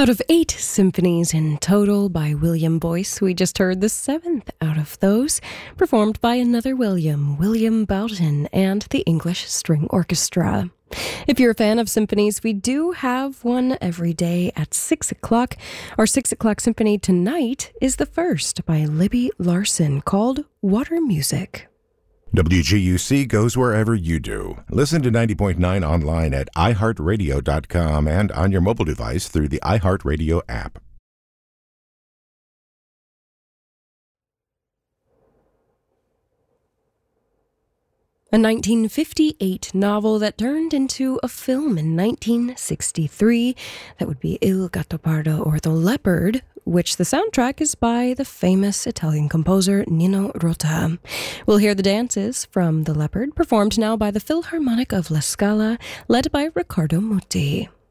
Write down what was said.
Out of 8 symphonies in total by William Boyce, we just heard the 7th out of those, performed by another William Boughton, and the English String Orchestra. If you're a fan of symphonies, we do have one every day at 6 o'clock. Our 6 o'clock symphony tonight is the first by Libby Larsen, called Water Music. WGUC goes wherever you do. Listen to 90.9 online at iHeartRadio.com and on your mobile device through the iHeartRadio app. A 1958 novel that turned into a film in 1963. That would be Il Gattopardo, or The Leopard, which the soundtrack is by the famous Italian composer Nino Rota. We'll hear the dances from The Leopard, performed now by the Philharmonic of La Scala, led by Riccardo Muti.